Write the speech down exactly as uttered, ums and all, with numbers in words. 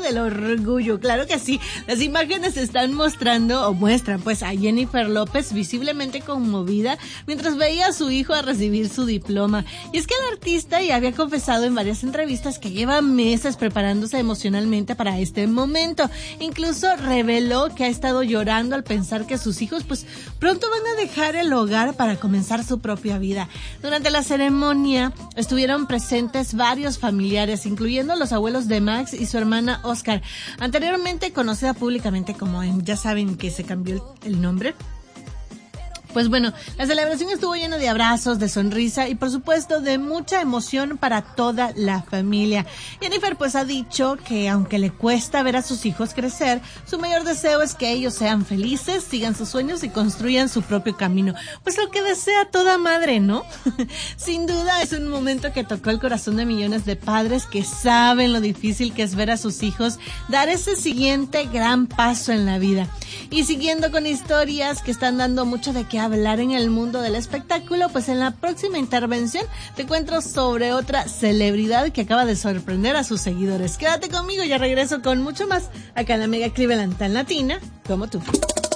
del orgullo, claro que sí. Las imágenes están mostrando, o muestran pues a Jennifer López visiblemente conmovida mientras veía a su hijo a recibir su diploma. Y es que el artista ya había confesado en varias entrevistas que lleva meses preparándose emocionalmente para este momento. Incluso reveló que ha estado llorando al pensar que sus hijos pues pronto van a dejar el hogar para comenzar su propia vida. Durante la ceremonia estuvieron presentes varios familiares, incluyendo los abuelos de Max y su hermana Oscar, anteriormente conocida públicamente como Em. Ya saben que se cambió el, el nombre. Pues bueno, la celebración estuvo llena de abrazos, de sonrisa y por supuesto de mucha emoción para toda la familia. Jennifer pues ha dicho que aunque le cuesta ver a sus hijos crecer, su mayor deseo es que ellos sean felices, sigan sus sueños y construyan su propio camino. Pues lo que desea toda madre, ¿no? Sin duda es un momento que tocó el corazón de millones de padres que saben lo difícil que es ver a sus hijos dar ese siguiente gran paso en la vida. Y siguiendo con historias que están dando mucho de qué hablar en el mundo del espectáculo, pues en la próxima intervención te cuento sobre otra celebridad que acaba de sorprender a sus seguidores. Quédate conmigo, ya regreso con mucho más acá en la Mega Cleveland tan latina como tú.